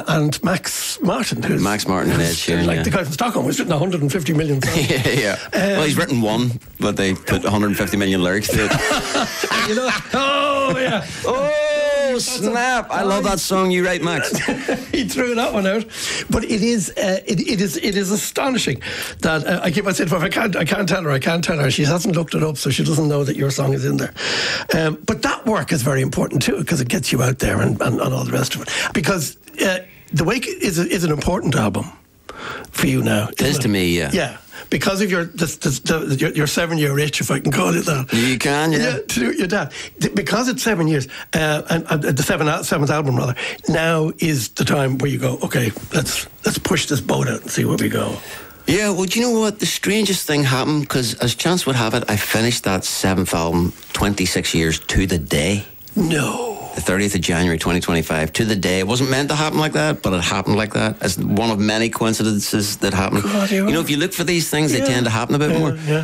and Max Martin. Max Martin and Ed Sheeran, like the guy from Stockholm who's written 150 million songs. yeah. Well, he's written one, but they put 150 million lyrics to it. You know? Oh, yeah. Oh, snap. I love that song you write, Max. He threw that one out. But it is astonishing that I keep on saying, well, I can't tell her. She hasn't looked it up, so she doesn't know that your song is in there. But that work is very important too, because it gets you out there and all the rest of it. Because The Wake is an important album for you now. It is to me, yeah. Yeah. Because of your 7-year itch, if I can call it that. You can, yeah. To your dad. Because it's 7 years, and the seventh album, rather, now is the time where you go, okay, let's push this boat out and see where we go. Yeah, well, do you know what? The strangest thing happened, because as chance would have it, I finished that 7th album 26 years to the day. No. The 30th of January 2025, to the day. It wasn't meant to happen like that, but it happened like that. It's one of many coincidences that happen. God, you know, if you look for these things, they tend to happen a bit more. Yeah.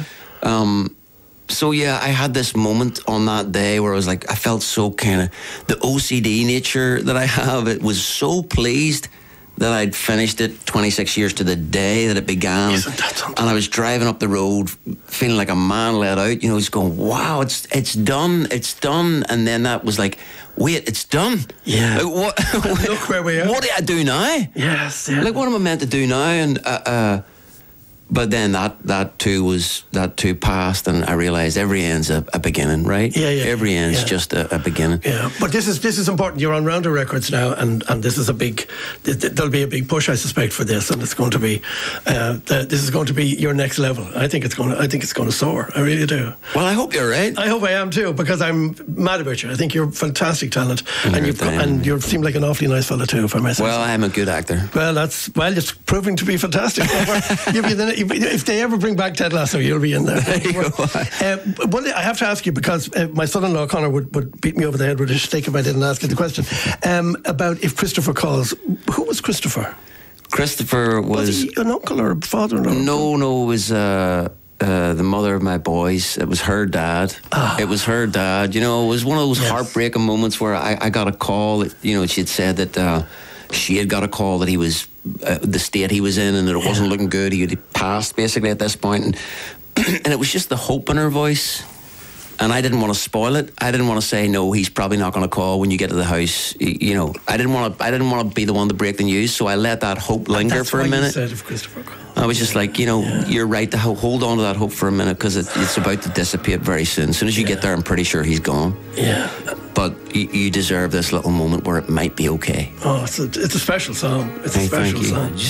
So yeah, I had this moment on that day where I was like, I felt so kind of, the OCD nature that I have, it was so pleased that I'd finished it 26 years to the day that it began. Isn't that something? And I was driving up the road feeling like a man let out, you know, just going, wow, it's done. And then that was like, wait, it's done. Yeah. Like, what? Look where we are. What do I do now? Yes. Yeah. Like, what am I meant to do now? And but then that too passed, and I realised every end's a beginning, right? Yeah. Every end's just a beginning. Yeah, but this is important. You're on Rounder Records now, and this is there'll be a big push, I suspect, for this, and it's going to be this is going to be your next level. I think it's going to soar. I really do. Well, I hope you're right. I hope I am too, because I'm mad about you. I think you're fantastic talent, and you seem like an awfully nice fella too, if I may say. Well, I'm a good actor. Well, it's proving to be fantastic. If they ever bring back Ted Lasso, you'll be in there. Well, I have to ask you, because my son-in-law Conor would beat me over the head with a stick if I didn't ask you the question about if Christopher calls. Who was Christopher? Christopher was he an uncle or a father-in-law? No, it was the mother of my boys. It was her dad. It was her dad. You know, it was one of those heartbreaking moments where I got a call. You know, she had said that she had got a call that he was the state he was in, and that it wasn't looking good. He had passed basically at this point, and it was just the hope in her voice. And I didn't want to spoil it. I didn't want to say, no, he's probably not going to call when you get to the house. You know, I didn't want to be the one to break the news. So I let that hope linger for a minute. You said if Christopher called. I was just like, you know, you're right to hold on to that hope for a minute, because it's about to dissipate very soon. As soon as you get there, I'm pretty sure he's gone. Yeah. But you deserve this little moment where it might be okay. Oh, it's a special song. It's a special song.